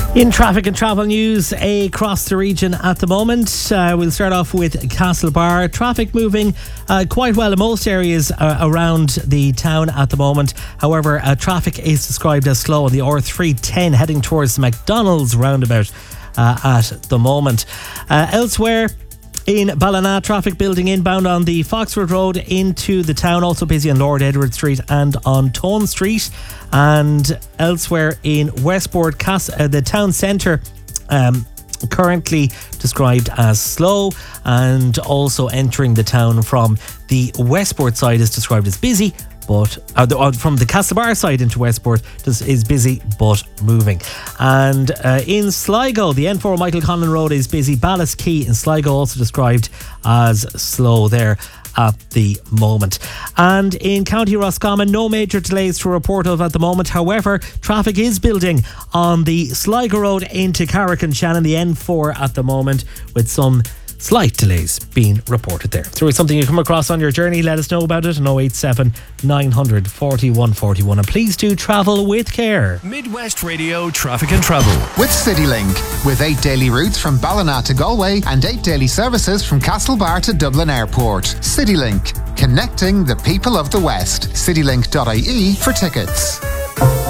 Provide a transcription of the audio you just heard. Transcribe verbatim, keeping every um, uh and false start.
In traffic and travel news across the region at the moment, uh, we'll start off with Castlebar. Traffic moving uh, quite well in most areas uh, around the town at the moment. However, uh, traffic is described as slow on the R three ten heading towards the McDonald's roundabout uh, at the moment. Uh, elsewhere, in Ballina, traffic building inbound on the Foxford Road into the town, also busy on Lord Edward Street and on Tone Street. And elsewhere in Westport, Cas- uh, the town centre um, currently described as slow, and also entering the town from the Westport side is described as busy, but uh, the, uh, from the Castlebar side into Westport does, is busy but moving. And uh, in Sligo, the N four Michael Conlon Road is busy. Ballast Key in Sligo also described as slow there at the moment. And in County Roscommon, no major delays to report of at the moment. However, traffic is building on the Sligo Road into Carrick and Shannon, the N four at the moment, with some slight delays being reported there. So it's something you come across on your journey, let us know about it on oh eight seven, nine hundred, forty-one forty-one. And please do travel with care. Midwest Radio Traffic and Travel with CityLink, with eight daily routes from Ballina to Galway and eight daily services from Castlebar to Dublin Airport. CityLink, connecting the people of the West. citylink dot I E for tickets.